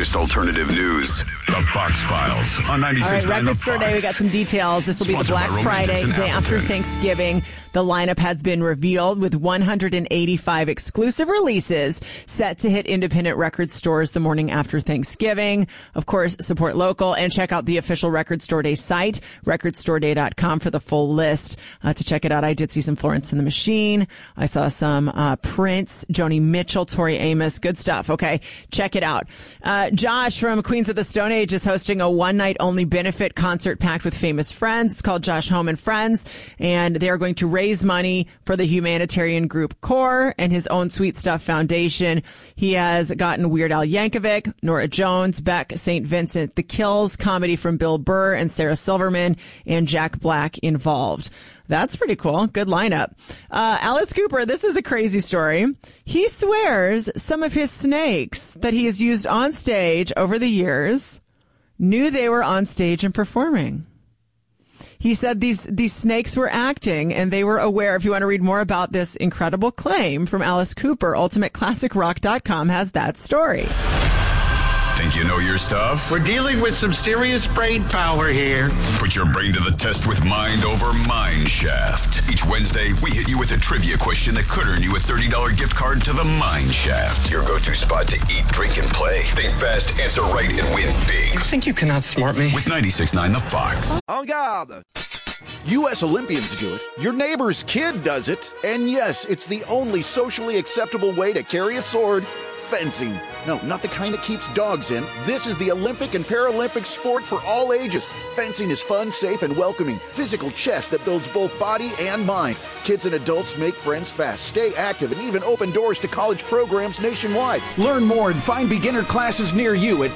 latest alternative news. The Fox Files on 96.9 All right, Record Store Day, we got some details. This will be the Black Friday, day after Thanksgiving. The lineup has been revealed with 185 exclusive releases set to hit independent record stores the morning after Thanksgiving. Of course, support local and check out the official Record Store Day site, recordstoreday.com, for the full list. To check it out, I did see some Florence and the Machine. I saw some Prince, Joni Mitchell, Tori Amos. Good stuff. Okay, check it out. Josh from Queens of the Stone Age is hosting a one-night-only benefit concert packed with famous friends. It's called Josh Home and Friends, and they are going to raise money for the humanitarian group CORE and his own Sweet Stuff Foundation. He has gotten Weird Al Yankovic, Norah Jones, Beck, St. Vincent, The Kills, comedy from Bill Burr and Sarah Silverman, and Jack Black involved. That's pretty cool. Good lineup. Alice Cooper, this is a crazy story. He swears some of his snakes that he has used on stage over the years knew they were on stage and performing. He said these snakes were acting and they were aware. If you want to read more about this incredible claim from Alice Cooper, UltimateClassicRock.com has that story. Think you know your stuff? We're dealing with some serious brain power here. Put your brain to the test with Mind Over Mind Shaft. Each Wednesday, we hit you with a trivia question that could earn you a $30 gift card to the Mind Shaft. Your go-to spot to eat, drink, and play. Think fast, answer right, and win big. You think you can outsmart me? With 96.9 The Fox. En garde! U.S. Olympians do it. Your neighbor's kid does it. And yes, it's the only socially acceptable way to carry a sword. Fencing. No, not the kind that keeps dogs in. This is the Olympic and Paralympic sport for all ages. Fencing is fun, safe, and welcoming. Physical chess that builds both body and mind. Kids and adults make friends fast, stay active, and even open doors to college programs nationwide. Learn more and find beginner classes near you at